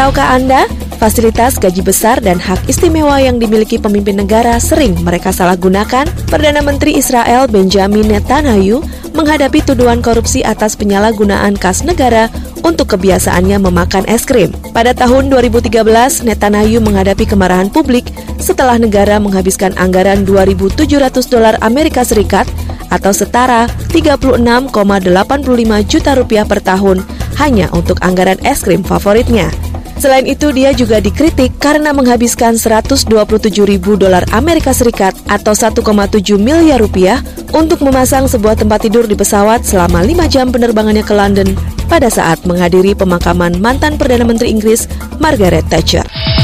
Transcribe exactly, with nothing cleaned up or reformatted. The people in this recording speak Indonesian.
Tahukah Anda, fasilitas gaji besar dan hak istimewa yang dimiliki pemimpin negara sering mereka salah gunakan? Perdana Menteri Israel Benjamin Netanyahu menghadapi tuduhan korupsi atas penyalahgunaan kas negara untuk kebiasaannya memakan es krim. Pada tahun dua ribu tiga belas, Netanyahu menghadapi kemarahan publik setelah negara menghabiskan anggaran dua ribu tujuh ratus dolar Amerika Serikat atau setara tiga puluh enam koma delapan puluh lima juta rupiah per tahun hanya untuk anggaran es krim favoritnya. Selain itu, dia juga dikritik karena menghabiskan seratus dua puluh tujuh ribu dolar Amerika Serikat atau satu koma tujuh miliar rupiah untuk memasang sebuah tempat tidur di pesawat selama lima jam penerbangannya ke London pada saat menghadiri pemakaman mantan Perdana Menteri Inggris Margaret Thatcher.